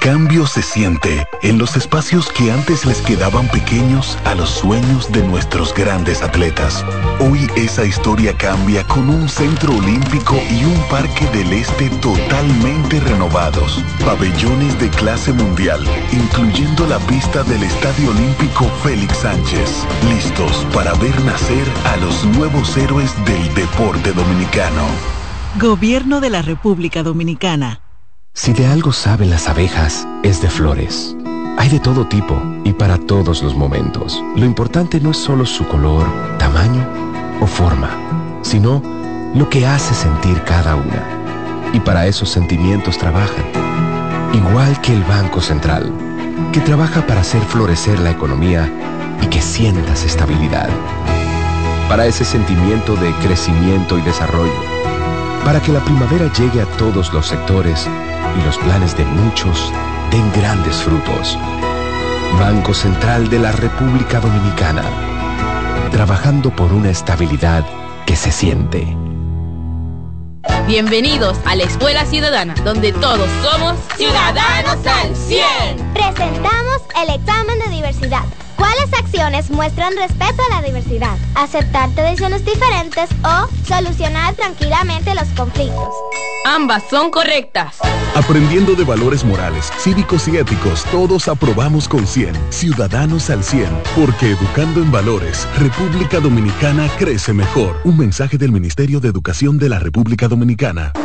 cambio se siente en los espacios que antes les quedaban pequeños a los sueños de nuestros grandes atletas. Hoy esa historia cambia con un centro olímpico y un parque del este totalmente renovados. Pabellones de clase mundial, incluyendo la pista del Estadio Olímpico Félix Sánchez. Listos para ver nacer a los nuevos héroes del deporte dominicano. Gobierno de la República Dominicana. Si de algo saben las abejas, es de flores. Hay de todo tipo y para todos los momentos. Lo importante no es solo su color, tamaño o forma, sino lo que hace sentir cada una. Y para esos sentimientos trabajan. Igual que el Banco Central, que trabaja para hacer florecer la economía y que sientas estabilidad. Para ese sentimiento de crecimiento y desarrollo. Para que la primavera llegue a todos los sectores y los planes de muchos den grandes frutos. Banco Central de la República Dominicana. Trabajando por una estabilidad que se siente. Bienvenidos a la Escuela Ciudadana, donde todos somos ciudadanos al 100. Presentamos el examen de diversidad. ¿Cuáles acciones muestran respeto a la diversidad? Aceptar tradiciones diferentes o solucionar tranquilamente los conflictos. Ambas son correctas. Aprendiendo de valores morales, cívicos y éticos, todos aprobamos con 100. Ciudadanos al 100, porque educando en valores, República Dominicana crece mejor. Un mensaje del Ministerio de Educación de la República Dominicana.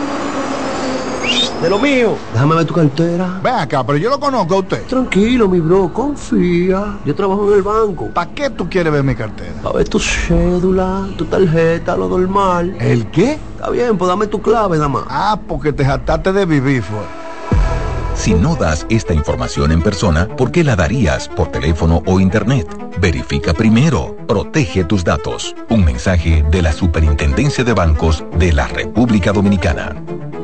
De lo mío. Déjame ver tu cartera. Ven acá, pero yo lo conozco a usted. Tranquilo, mi bro, confía. Yo trabajo en el banco. ¿Para qué tú quieres ver mi cartera? Para ver tu cédula, tu tarjeta, lo normal. ¿El qué? Está bien, pues dame tu clave, nada más. Ah, porque te jactaste de vivir, fue. Si no das esta información en persona, ¿por qué la darías por teléfono o internet? Verifica primero. Protege tus datos. Un mensaje de la Superintendencia de Bancos de la República Dominicana.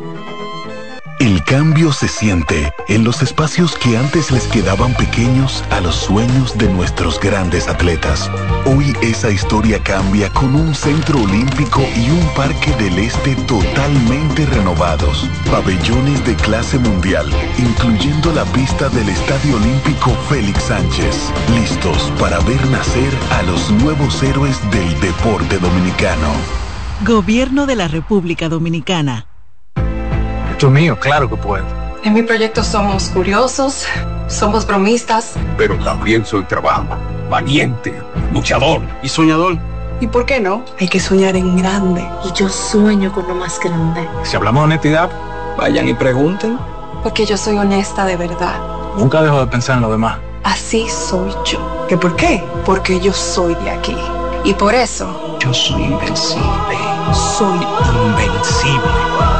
El cambio se siente en los espacios que antes les quedaban pequeños a los sueños de nuestros grandes atletas. Hoy esa historia cambia con un centro olímpico y un parque del este totalmente renovados. Pabellones de clase mundial, incluyendo la pista del Estadio Olímpico Félix Sánchez. Listos para ver nacer a los nuevos héroes del deporte dominicano. Gobierno de la República Dominicana. Esto es mío, claro que puedo. En mi proyecto somos curiosos, somos bromistas. Pero también soy trabajo, valiente, luchador y soñador. ¿Y por qué no? Hay que soñar en grande. Y yo sueño con lo más grande. Si hablamos de honestidad, vayan y pregunten. Porque yo soy honesta de verdad. Nunca dejo de pensar en lo demás. Así soy yo. ¿Que por qué? Porque yo soy de aquí. Y por eso... yo soy invencible. Soy invencible.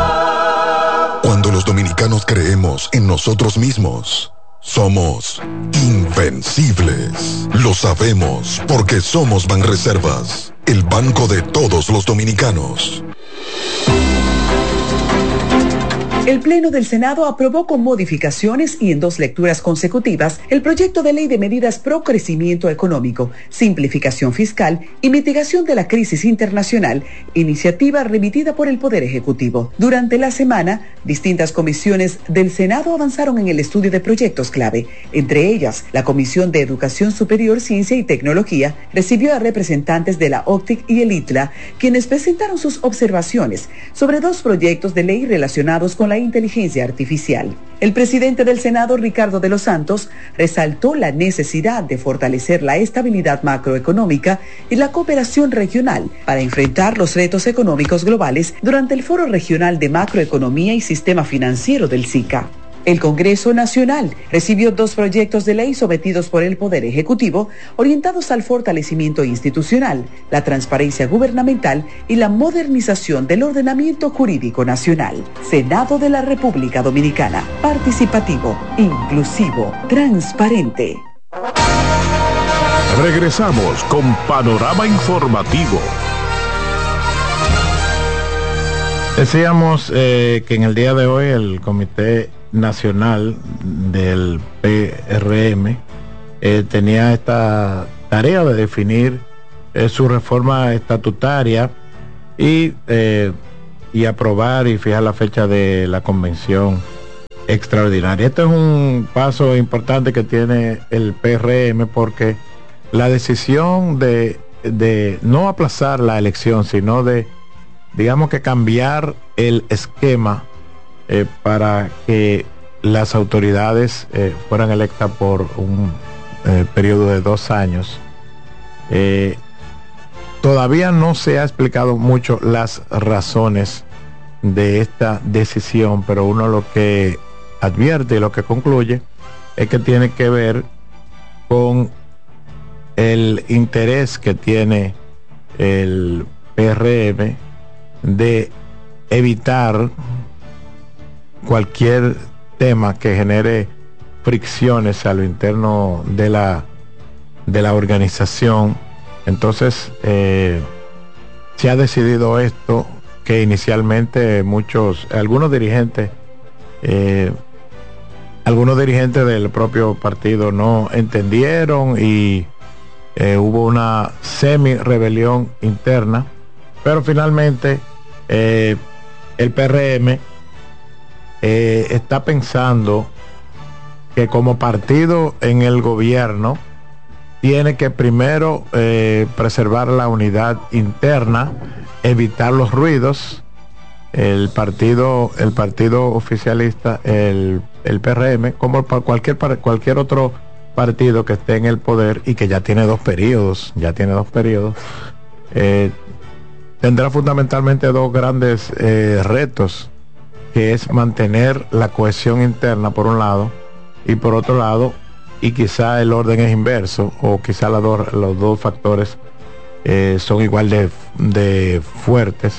Cuando los dominicanos creemos en nosotros mismos, somos invencibles. Lo sabemos porque somos Banreservas, el banco de todos los dominicanos. El Pleno del Senado aprobó con modificaciones y en 2 lecturas consecutivas el proyecto de ley de medidas pro crecimiento económico, simplificación fiscal y mitigación de la crisis internacional, iniciativa remitida por el Poder Ejecutivo. Durante la semana, distintas comisiones del Senado avanzaron en el estudio de proyectos clave. Entre ellas, la Comisión de Educación Superior, Ciencia y Tecnología recibió a representantes de la OCTIC y el ITLA, quienes presentaron sus observaciones sobre 2 proyectos de ley relacionados con la inteligencia artificial. El presidente del Senado, Ricardo de los Santos, resaltó la necesidad de fortalecer la estabilidad macroeconómica y la cooperación regional para enfrentar los retos económicos globales durante el Foro Regional de Macroeconomía y Sistema Financiero del SICA. El Congreso Nacional recibió 2 proyectos de ley sometidos por el Poder Ejecutivo orientados al fortalecimiento institucional, la transparencia gubernamental y la modernización del ordenamiento jurídico nacional. Senado de la República Dominicana. Participativo, inclusivo, transparente. Regresamos con Panorama Informativo. Decíamos que en el día de hoy el Comité Nacional del PRM tenía esta tarea de definir su reforma estatutaria y aprobar y fijar la fecha de la convención extraordinaria. Este es un paso importante que tiene el PRM, porque la decisión de no aplazar la elección, sino de, digamos que cambiar el esquema para que las autoridades fueran electas por un periodo de 2 años. Todavía no se ha explicado mucho las razones de esta decisión, pero uno lo que advierte y lo que concluye es que tiene que ver con el interés que tiene el PRM de evitar cualquier tema que genere fricciones a lo interno de la organización. Entonces se ha decidido esto, que inicialmente algunos dirigentes del propio partido no entendieron y hubo una semi-rebelión interna, pero finalmente el PRM está pensando que como partido en el gobierno tiene que primero preservar la unidad interna, evitar los ruidos. El partido oficialista, el PRM, como cualquier otro partido que esté en el poder y que ya tiene dos periodos, tendrá fundamentalmente dos grandes retos, que es mantener la cohesión interna por un lado, y por otro lado, y quizá el orden es inverso, o quizá los dos factores son igual de fuertes.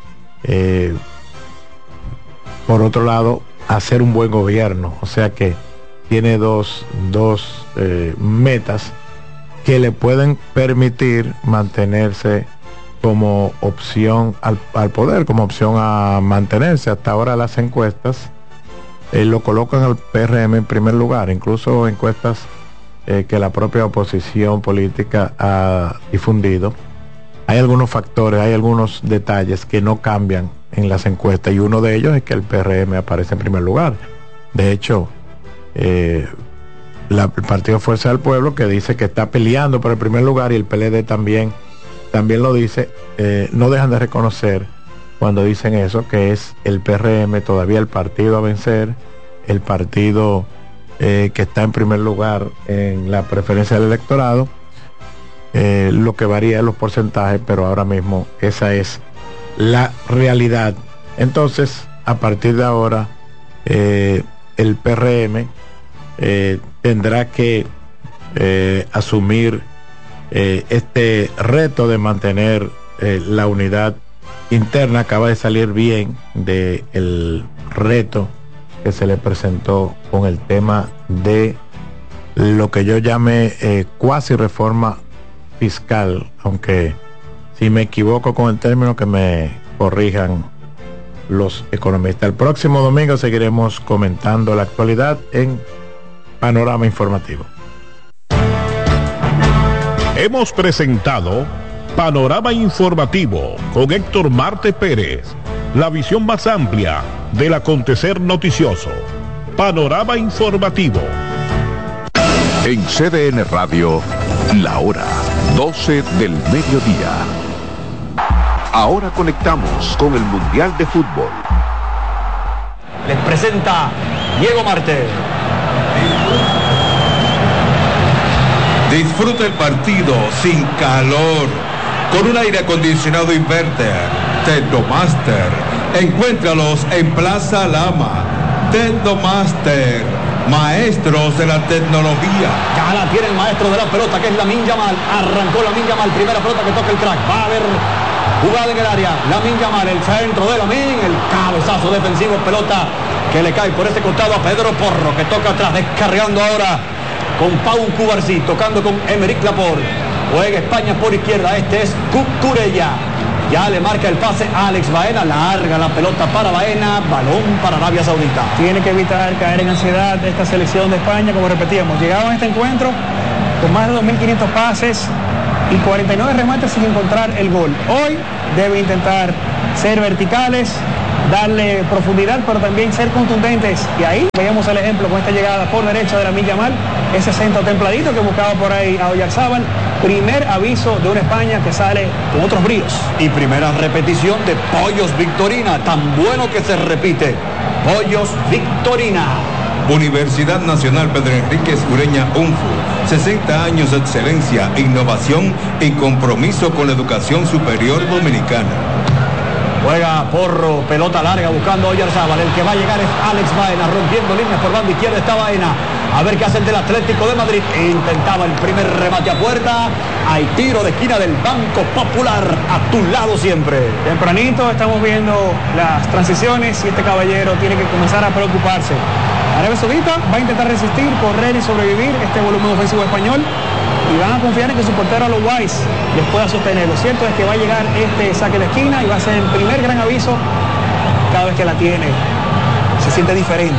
Por otro lado, hacer un buen gobierno. O sea que tiene dos metas que le pueden permitir mantenerse como opción al poder, como opción a mantenerse. Hasta ahora las encuestas lo colocan al PRM en primer lugar, incluso encuestas que la propia oposición política ha difundido. Hay algunos factores, hay algunos detalles que no cambian en las encuestas, y uno de ellos es que el PRM aparece en primer lugar. De hecho, el Partido Fuerza del Pueblo, que dice que está peleando por el primer lugar, y el PLD también lo dice, no dejan de reconocer cuando dicen eso, que es el PRM todavía el partido a vencer, el partido que está en primer lugar en la preferencia del electorado. Lo que varía es los porcentajes, pero ahora mismo esa es la realidad. Entonces, a partir de ahora, el PRM tendrá que asumir este reto de mantener la unidad interna. Acaba de salir bien del reto que se le presentó con el tema de lo que yo llamé cuasi reforma fiscal, aunque si me equivoco con el término que me corrijan los economistas. El próximo domingo seguiremos comentando la actualidad en Panorama Informativo. Hemos presentado Panorama Informativo con Héctor Marte Pérez, la visión más amplia del acontecer noticioso. Panorama Informativo. En CDN Radio, la hora 12 del mediodía. Ahora conectamos con el Mundial de Fútbol. Les presenta Diego Marte. Disfruta el partido sin calor, con un aire acondicionado Inverter, Tecnomaster. Encuéntralos en Plaza Lama. Tecnomaster, maestros de la tecnología. Ya la tiene el maestro de la pelota, que es Lamine Yamal. Arrancó Lamine Yamal, primera pelota que toca el crack. Va a haber jugada en el área. Lamine Yamal, el centro de Lamine, el cabezazo defensivo, pelota que le cae por este costado a Pedro Porro, que toca atrás, descargando ahora con Pau Cubarsí, tocando con Emerick Laporte. Juega España por izquierda, este es Cucurella. Ya le marca el pase a Alex Baena, larga la pelota para Baena, balón para Arabia Saudita. Tiene que evitar caer en ansiedad de esta selección de España, como repetíamos. Llegaban a este encuentro con más de 2.500 pases y 49 remates sin encontrar el gol. Hoy debe intentar ser verticales, darle profundidad, pero también ser contundentes. Y ahí veíamos el ejemplo con esta llegada por derecha de Lamine Yamal, ese centro templadito que buscaba por ahí a Oyarzábal. Primer aviso de una España que sale con otros bríos. Y primera repetición de Pollos Victorina, tan bueno que se repite. Pollos Victorina. Universidad Nacional Pedro Enríquez Ureña UNFU, 60 años de excelencia, innovación y compromiso con la educación superior dominicana. Juega Porro, pelota larga buscando a Oyarzábal. El que va a llegar es Alex Baena, rompiendo líneas por banda izquierda está Baena. A ver qué hace el del Atlético de Madrid. Intentaba el primer remate a puerta. Hay tiro de esquina del Banco Popular. A tu lado siempre. Tempranito estamos viendo las transiciones y este caballero tiene que comenzar a preocuparse. Arabia Saudita va a intentar resistir, correr y sobrevivir este volumen ofensivo español. Y van a confiar en que su portero Alo Weiss les pueda sostener. Lo cierto es que va a llegar este saque de esquina y va a ser el primer gran aviso. Cada vez que la tiene se siente diferente.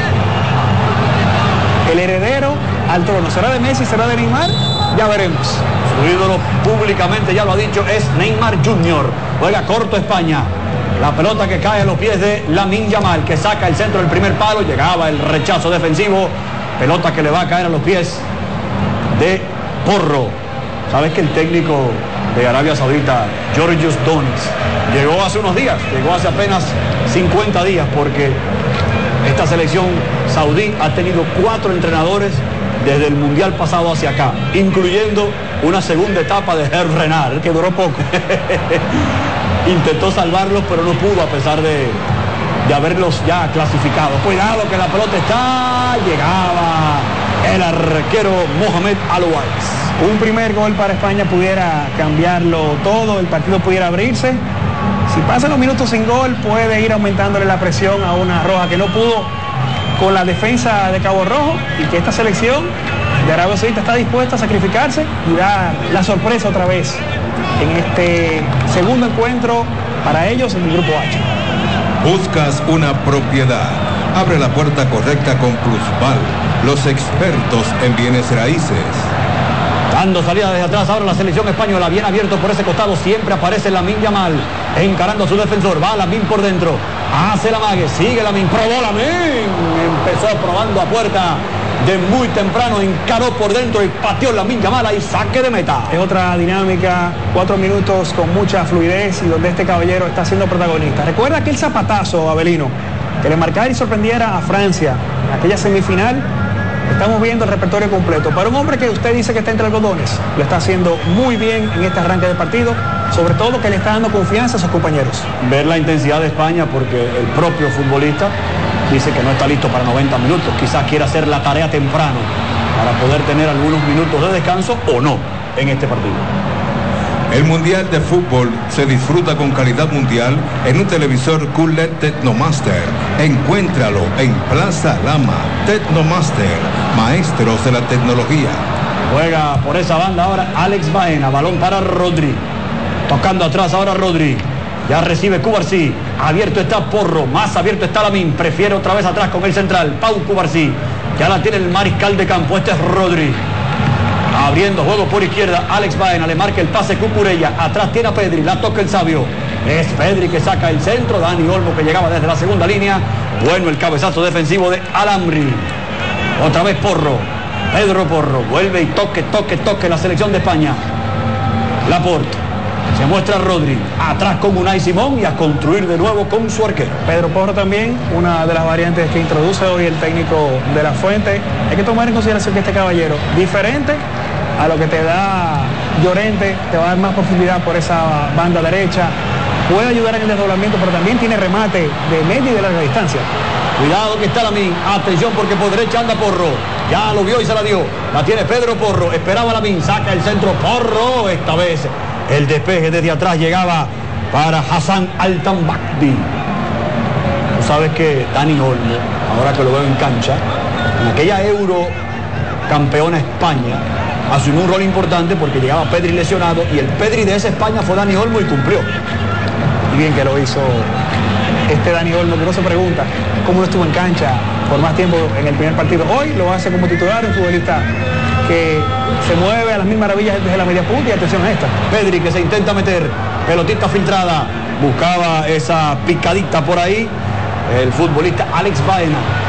El heredero al trono, ¿será de Messi, será de Neymar? Ya veremos. Su ídolo públicamente ya lo ha dicho, es Neymar Jr. Juega corto España. La pelota que cae a los pies de Lamine Yamal, que saca el centro del primer palo. Llegaba el rechazo defensivo. Pelota que le va a caer a los pies de Porro. Sabes que el técnico de Arabia Saudita, Georgios Donis, llegó hace unos días, llegó hace apenas 50 días, porque esta selección saudí ha tenido 4 entrenadores desde el Mundial pasado hacia acá, incluyendo una segunda etapa de Hervé Renard, que duró poco. Intentó salvarlos, pero no pudo, a pesar de haberlos ya clasificado. Cuidado que la pelota está, llegaba el arquero Mohamed Alo Weiss. Un primer gol para España pudiera cambiarlo todo, el partido pudiera abrirse. Si pasan los minutos sin gol, puede ir aumentándole la presión a una roja que no pudo con la defensa de Cabo Rojo, y que esta selección de Arabia Saudita está dispuesta a sacrificarse y dar la sorpresa otra vez en este segundo encuentro para ellos en el grupo H. Buscas una propiedad. Abre la puerta correcta con Plusval, los expertos en bienes raíces. Dando salida desde atrás ahora la selección española, bien abierto por ese costado, siempre aparece Lamine Yamal, encarando a su defensor, va Lamine por dentro, hace la mague, sigue Lamine, probó Lamine, empezó probando a puerta de muy temprano, encaró por dentro y pateó Lamine Yamal y saque de meta. Es otra dinámica, 4 minutos con mucha fluidez y donde este caballero está siendo protagonista. Recuerda aquel zapatazo, Abelino, que le marcara y sorprendiera a Francia en aquella semifinal. Estamos viendo el repertorio completo. Para un hombre que usted dice que está entre algodones, lo está haciendo muy bien en este arranque de partido, sobre todo que le está dando confianza a sus compañeros. Ver la intensidad de España, porque el propio futbolista dice que no está listo para 90 minutos. Quizás quiera hacer la tarea temprano para poder tener algunos minutos de descanso o no en este partido. El Mundial de Fútbol se disfruta con calidad mundial en un televisor QLED Technomaster. Encuéntralo en Plaza Lama. Technomaster, maestros de la tecnología. Juega por esa banda ahora Alex Baena, balón para Rodri. Tocando atrás ahora Rodri. Ya recibe Cubarsí. Abierto está Porro, más abierto está Lamine. Prefiere otra vez atrás con el central, Pau Cubarsí. Ya la tiene el mariscal de campo, este es Rodri. Abriendo juego por izquierda, Alex Baena le marca el pase Cucurella, atrás tiene a Pedri, la toca el sabio, es Pedri que saca el centro, Dani Olmo que llegaba desde la segunda línea, bueno el cabezazo defensivo de Alhamri, otra vez Porro, Pedro Porro, vuelve y toque la selección de España, Laporte, se muestra Rodri, atrás con Unai Simón y a construir de nuevo con su arquero. Pedro Porro también, una de las variantes que introduce hoy el técnico de La Fuente. Hay que tomar en consideración que este caballero, diferente a lo que te da Llorente, te va a dar más profundidad por esa banda derecha, puede ayudar en el desdoblamiento, pero también tiene remate de media y de larga distancia. Cuidado que está Lamine, atención porque por derecha anda Porro, ya lo vio y se la dio, la tiene Pedro Porro, esperaba Lamine, saca el centro Porro, esta vez el despeje desde atrás llegaba para Hassan Altambakdi. Tú sabes que Dani Olmo, ahora que lo veo en cancha, en aquella Euro campeona España, asumió un rol importante porque llegaba Pedri lesionado y el Pedri de esa España fue Dani Olmo y cumplió. Y bien que lo hizo este Dani Olmo, que no se pregunta cómo no estuvo en cancha por más tiempo en el primer partido. Hoy lo hace como titular, un futbolista que se mueve a las mil maravillas desde la media punta y atención a esta. Pedri que se intenta meter, pelotita filtrada, buscaba esa picadita por ahí el futbolista Alex Baena.